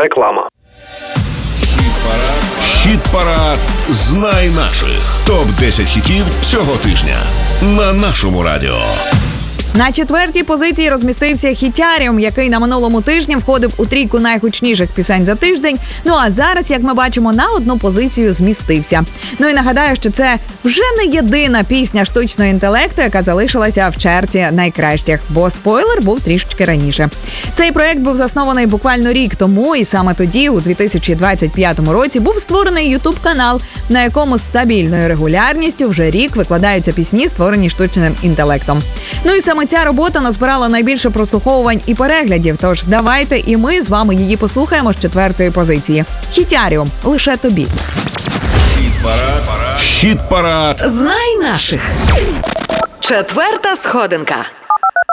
Реклама. Хіт-парад «Знай наших». Топ-10 хітів цього тижня на нашому радіо. На 4-й позиції розмістився «Хітяріум», який на минулому тижні входив у трійку найгучніших пісень за тиждень. Ну а зараз, як ми бачимо, на 1 позицію змістився. Ну і нагадаю, що це вже не єдина пісня штучного інтелекту, яка залишилася в черті найкращих, бо спойлер був трішечки раніше. Цей проект був заснований буквально рік тому, і саме тоді, у 2025 році, був створений YouTube-канал, на якому з стабільною регулярністю вже рік викладаються пісні, створені штучним інтелектом. Ну і саме ця робота назбирала найбільше прослуховувань і переглядів, тож давайте і ми з вами її послухаємо з 4-ї позиції. «Хітяріум. Лише тобі». Хіт-парад. Знай наших. 4-та сходинка.